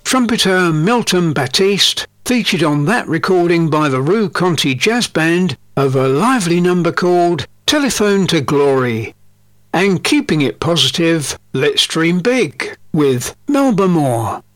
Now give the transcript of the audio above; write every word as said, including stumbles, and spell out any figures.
trumpeter Milton Batiste, featured on that recording by the Rue Conti Jazz Band of a lively number called Telephone to Glory. And keeping it positive, let's dream big with Melba Moore.